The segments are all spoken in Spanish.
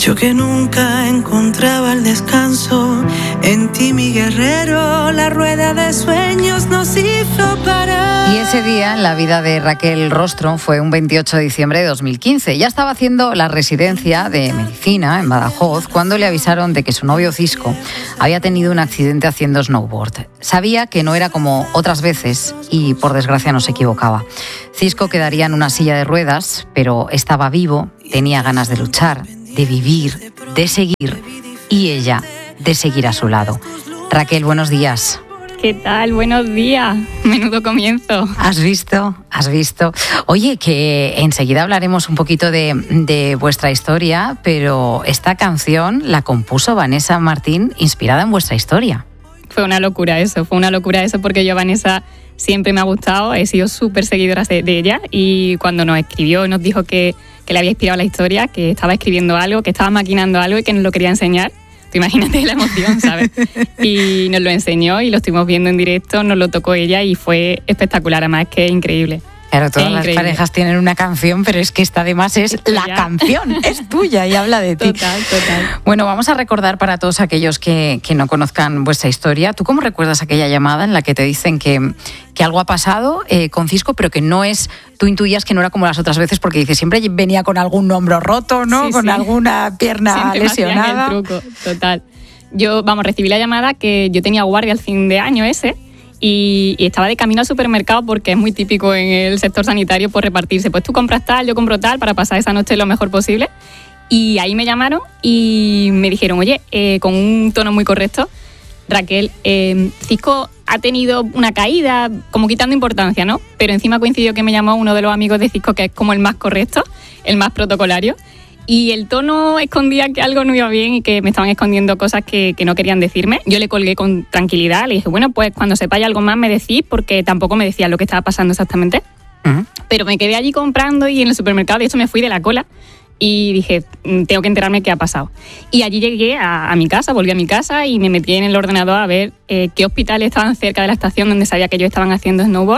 Yo que nunca encontraba el descanso, en ti mi guerrero, la rueda de sueños nos hizo parar. Y ese día en la vida de Raquel Rostro fue un 28 de diciembre de 2015. Ya estaba haciendo la residencia de medicina en Badajoz cuando le avisaron de que su novio Cisco había tenido un accidente haciendo snowboard. Sabía que no era como otras veces y por desgracia no se equivocaba. Cisco quedaría en una silla de ruedas, pero estaba vivo, tenía ganas de luchar, de vivir, de seguir, y ella de seguir a su lado. Raquel, buenos días. ¿Qué tal? Buenos días. Menudo comienzo. ¿Has visto? Oye, que enseguida hablaremos un poquito de vuestra historia, pero esta canción la compuso Vanessa Martín inspirada en vuestra historia. Fue una locura eso porque yo a Vanessa siempre me ha gustado, he sido súper seguidora de ella, y cuando nos escribió, nos dijo que le había inspirado la historia, que estaba escribiendo algo, que estaba maquinando algo y que nos lo quería enseñar. Tú imagínate la emoción, ¿sabes? Y nos lo enseñó y lo estuvimos viendo en directo, nos lo tocó ella y fue espectacular, además que es increíble. Claro, todas las parejas tienen una canción, pero es que esta además es la canción, es tuya y habla de ti. Total. Bueno, vamos a recordar para todos aquellos que no conozcan vuestra historia. ¿Tú cómo recuerdas aquella llamada en la que te dicen que algo ha pasado con Cisco, pero que no es, tú intuías que no era como las otras veces, porque dices, siempre venía con algún hombro roto, ¿no? Sí, con alguna pierna siempre lesionada. El truco, total. Yo, recibí la llamada que yo tenía guardia al fin de año ese, y estaba de camino al supermercado, porque es muy típico en el sector sanitario por repartirse. Pues tú compras tal, yo compro tal, para pasar esa noche lo mejor posible. Y ahí me llamaron y me dijeron, oye, con un tono muy correcto, Raquel, Cisco ha tenido una caída, como quitando importancia, ¿no? Pero encima coincidió que me llamó uno de los amigos de Cisco, que es como el más correcto, el más protocolario. Y el tono escondía que algo no iba bien y que me estaban escondiendo cosas que no querían decirme. Yo le colgué con tranquilidad, le dije, bueno, pues cuando sepáis algo más me decís, porque tampoco me decían lo que estaba pasando exactamente. Uh-huh. Pero me quedé allí comprando y en el supermercado, de hecho me fui de la cola y dije, tengo que enterarme qué ha pasado. Y allí llegué a mi casa, volví a mi casa y me metí en el ordenador a ver qué hospitales estaban cerca de la estación donde sabía que ellos estaban haciendo snowboard.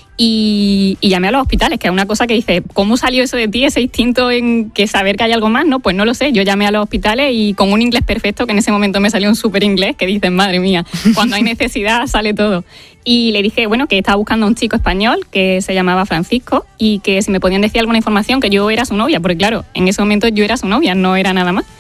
Y llamé a los hospitales, que es una cosa que dice, ¿cómo salió eso de ti, ese instinto en que saber que hay algo más? No, pues no lo sé. Yo llamé a los hospitales y con un inglés perfecto, que en ese momento me salió un súper inglés, que dicen, madre mía, cuando hay necesidad sale todo. Y le dije, bueno, que estaba buscando a un chico español que se llamaba Francisco y que si me podían decir alguna información, que yo era su novia, porque claro, en ese momento yo era su novia, no era nada más.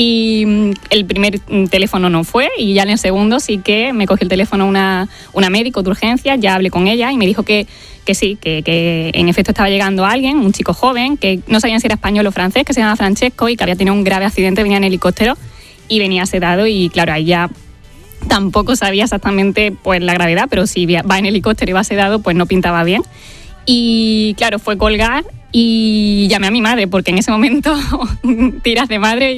Y el primer teléfono no fue, y ya en el segundo sí que me cogió el teléfono una médico de urgencia, ya hablé con ella y me dijo que sí, que en efecto estaba llegando alguien, un chico joven, que no sabían si era español o francés, que se llama Francesco y que había tenido un grave accidente, venía en helicóptero y venía sedado, y claro, ahí ya tampoco sabía exactamente pues la gravedad, pero si va en helicóptero y va sedado, pues no pintaba bien. Y claro, fue colgar y llamé a mi madre, porque en ese momento tiras de madre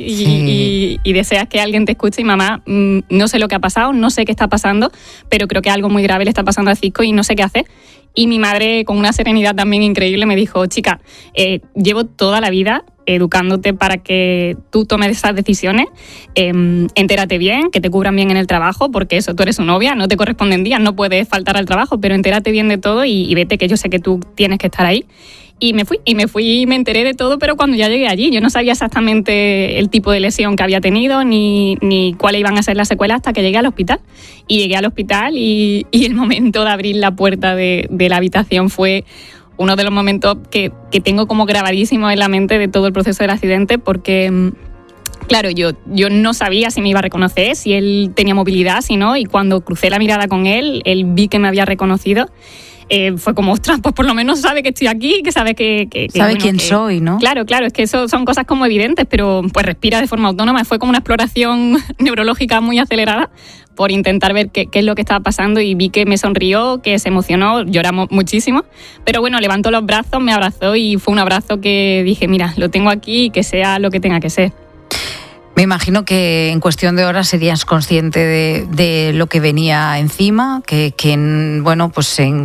y deseas que alguien te escuche. Y mamá, no sé lo que ha pasado, no sé qué está pasando, pero creo que algo muy grave le está pasando a Cisco y no sé qué hacer. Y mi madre, con una serenidad también increíble, me dijo, chica, llevo toda la vida educándote para que tú tomes esas decisiones, entérate bien, que te cubran bien en el trabajo, porque eso, tú eres su novia, no te corresponden días, no puedes faltar al trabajo, pero entérate bien de todo y vete, que yo sé que tú tienes que estar ahí. Y me fui y me enteré de todo, pero cuando ya llegué allí yo no sabía exactamente el tipo de lesión que había tenido ni cuáles iban a ser las secuelas hasta que llegué al hospital. Y llegué al hospital y el momento de abrir la puerta de la habitación fue uno de los momentos que tengo como grabadísimo en la mente de todo el proceso del accidente, porque claro, yo no sabía si me iba a reconocer, si él tenía movilidad, si no, y cuando crucé la mirada con él vi que me había reconocido. Fue como, ostras, pues por lo menos sabe que estoy aquí, que sabe que sabe quién soy, ¿no? Claro, es que eso son cosas como evidentes, pero pues respira de forma autónoma. Fue como una exploración neurológica muy acelerada por intentar ver qué es lo que estaba pasando, y vi que me sonrió, que se emocionó, lloramos muchísimo, pero bueno, levantó los brazos, me abrazó y fue un abrazo que dije, mira, lo tengo aquí y que sea lo que tenga que ser. Me imagino que en cuestión de horas serías consciente de lo que venía encima, que bueno, pues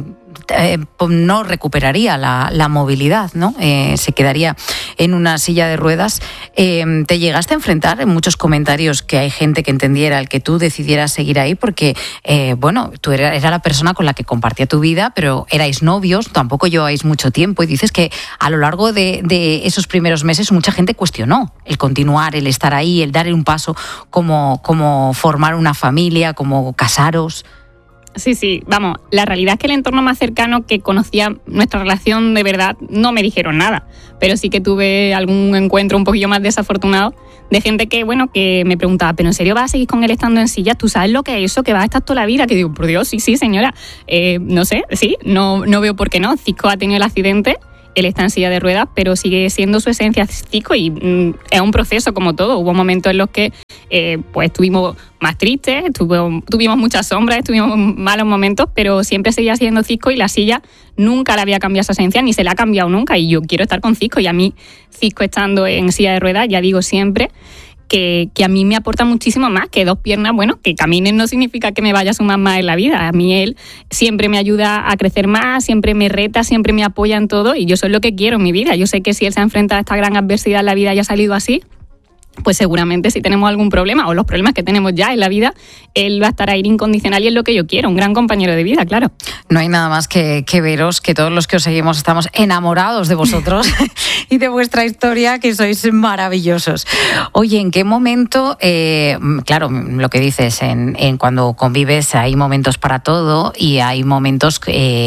no recuperaría la movilidad, ¿no? Se quedaría en una silla de ruedas. ¿Te llegaste a enfrentar en muchos comentarios que hay gente que entendiera el que tú decidieras seguir ahí? Porque, tú eras la persona con la que compartía tu vida, pero erais novios, tampoco lleváis mucho tiempo, y dices que a lo largo de esos primeros meses mucha gente cuestionó el continuar, el estar ahí, el dar un paso, como formar una familia, como casaros. Sí, vamos, la realidad es que el entorno más cercano que conocía nuestra relación de verdad no me dijeron nada, pero sí que tuve algún encuentro un poquillo más desafortunado de gente que me preguntaba, ¿pero en serio vas a seguir con él estando en silla? ¿Tú sabes lo que es eso? ¿Que vas a estar toda la vida? Que digo, por Dios, sí, señora, no sé, sí, no veo por qué no. Cisco ha tenido el accidente, él está en silla de ruedas, pero sigue siendo su esencia Cisco y es un proceso como todo. Hubo momentos en los que estuvimos más tristes, tuvimos muchas sombras, tuvimos malos momentos, pero siempre seguía siendo Cisco y la silla nunca le había cambiado esa esencia, ni se la ha cambiado nunca. Y yo quiero estar con Cisco, y a mí Cisco estando en silla de ruedas, ya digo siempre que a mí me aporta muchísimo más que dos piernas. Que caminen no significa que me vaya a sumar más en la vida. A mí él siempre me ayuda a crecer más, siempre me reta, siempre me apoya en todo, y yo soy lo que quiero en mi vida. Yo sé que si él se ha enfrentado a esta gran adversidad en la vida y ha salido así, pues seguramente si tenemos algún problema, o los problemas que tenemos ya en la vida, él va a estar ahí incondicional y es lo que yo quiero, un gran compañero de vida, claro. No hay nada más que veros, que todos los que os seguimos estamos enamorados de vosotros y de vuestra historia, que sois maravillosos. Oye, ¿en qué momento, claro, lo que dices, en cuando convives hay momentos para todo y hay momentos,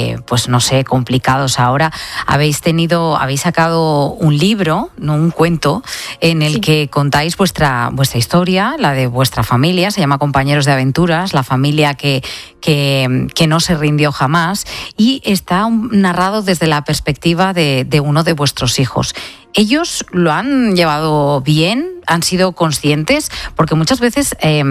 complicados? Ahora habéis sacado un libro, no un cuento, en el que contáis vuestra historia, la de vuestra familia, se llama Compañeros de Aventuras, la familia que no se rindió jamás, y está narrado desde la perspectiva de uno de vuestros hijos. ¿Ellos lo han llevado bien? ¿Han sido conscientes? Porque muchas veces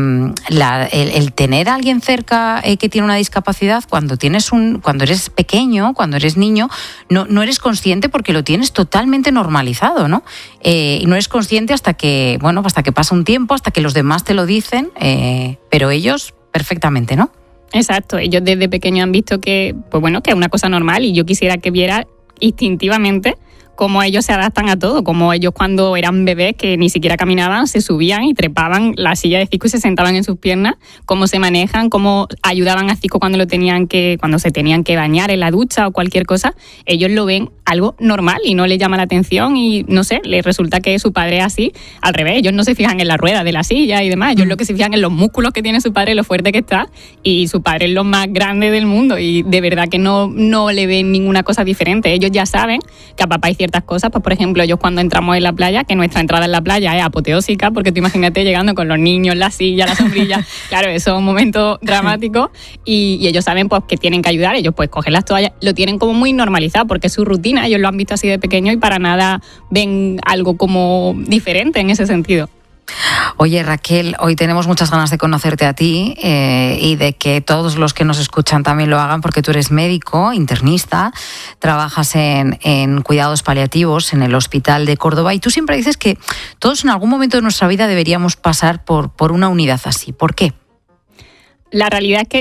el tener a alguien cerca que tiene una discapacidad, cuando eres pequeño, cuando eres niño, no eres consciente porque lo tienes totalmente normalizado, ¿no? Y no eres consciente hasta que pasa un tiempo, hasta que los demás te lo dicen, pero ellos perfectamente, ¿no? Exacto, ellos desde pequeños han visto que es una cosa normal, y yo quisiera que viera instintivamente cómo ellos se adaptan a todo, como ellos cuando eran bebés que ni siquiera caminaban, se subían y trepaban la silla de Cisco y se sentaban en sus piernas, cómo se manejan, cómo ayudaban a Cisco cuando se tenían que bañar en la ducha o cualquier cosa. Ellos lo ven algo normal y no les llama la atención, y no sé, les resulta que su padre es así. Al revés, ellos no se fijan en la rueda de la silla y demás, ellos lo que se fijan en los músculos que tiene su padre, lo fuerte que está, y su padre es lo más grande del mundo, y de verdad que no le ven ninguna cosa diferente. Ellos ya saben que a papá hay ciertas cosas, pues por ejemplo, ellos cuando entramos en la playa, que nuestra entrada en la playa es apoteósica, porque tú imagínate llegando con los niños, la silla, la sombrilla, claro, eso es un momento dramático, y ellos saben pues que tienen que ayudar, ellos pues cogen las toallas, lo tienen como muy normalizado porque es su rutina, ellos lo han visto así de pequeño y para nada ven algo como diferente en ese sentido. Oye, Raquel, hoy tenemos muchas ganas de conocerte a ti y de que todos los que nos escuchan también lo hagan, porque tú eres médico, internista, trabajas en cuidados paliativos en el Hospital de Córdoba, y tú siempre dices que todos en algún momento de nuestra vida deberíamos pasar por una unidad así. ¿Por qué? La realidad es que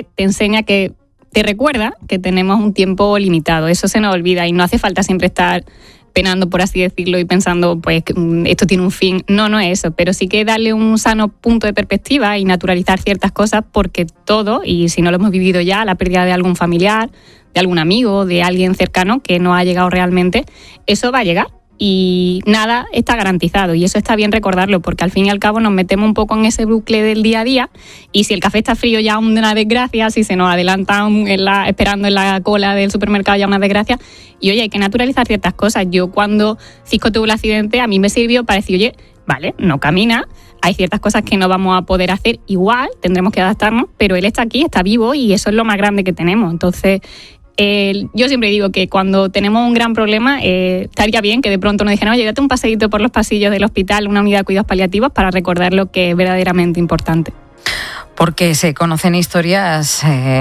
te recuerda que tenemos un tiempo limitado, eso se nos olvida, y no hace falta siempre estar penando, por así decirlo, y pensando, pues, esto tiene un fin. No es eso, pero sí que darle un sano punto de perspectiva y naturalizar ciertas cosas, porque todo, y si no lo hemos vivido ya, la pérdida de algún familiar, de algún amigo, de alguien cercano que no ha llegado realmente, eso va a llegar. Y nada está garantizado, y eso está bien recordarlo, porque al fin y al cabo nos metemos un poco en ese bucle del día a día, y si el café está frío ya una desgracia, si se nos adelantan esperando en la cola del supermercado ya una desgracia. Y oye, hay que naturalizar ciertas cosas. Yo cuando Cisco tuvo el accidente, a mí me sirvió para decir, oye, vale, no camina, hay ciertas cosas que no vamos a poder hacer igual, tendremos que adaptarnos, pero él está aquí, está vivo, y eso es lo más grande que tenemos. Entonces yo siempre digo que cuando tenemos un gran problema, estaría bien que de pronto nos dijeran, oye, date un paseíto por los pasillos del hospital, una unidad de cuidados paliativos, para recordar lo que es verdaderamente importante. Porque se conocen historias,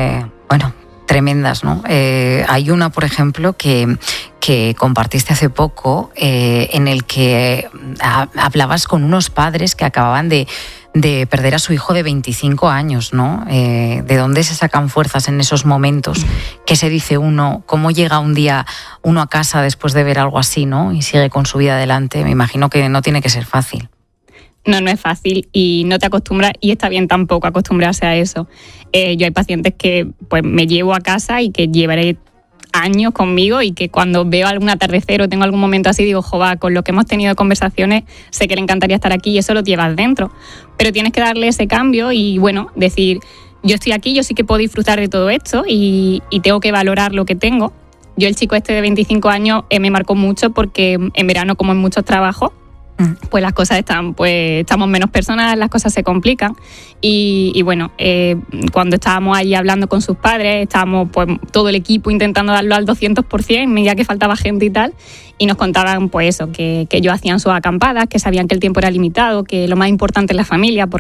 tremendas, ¿no? Hay una, por ejemplo, que compartiste hace poco, en el que hablabas con unos padres que acababan de de perder a su hijo de 25 años, ¿no? ¿De dónde se sacan fuerzas en esos momentos? ¿Qué se dice uno? ¿Cómo llega un día uno a casa después de ver algo así, ¿no? Y sigue con su vida adelante. Me imagino que no tiene que ser fácil. No es fácil y no te acostumbras, y está bien tampoco acostumbrarse a eso. Yo hay pacientes que pues me llevo a casa y que llevaré años conmigo y que cuando veo algún atardecer o tengo algún momento así digo, jova, con lo que hemos tenido de conversaciones sé que le encantaría estar aquí, y eso lo llevas dentro. Pero tienes que darle ese cambio y bueno, decir, yo estoy aquí, yo sí que puedo disfrutar de todo esto y tengo que valorar lo que tengo. Yo el chico este de 25 años me marcó mucho porque en verano, como en muchos trabajos, pues las cosas estamos menos personas, las cosas se complican y bueno, cuando estábamos allí hablando con sus padres, estábamos pues todo el equipo intentando darlo al 200%, ya que faltaba gente y tal, y nos contaban pues eso, que ellos hacían sus acampadas, que sabían que el tiempo era limitado, que lo más importante es la familia, porque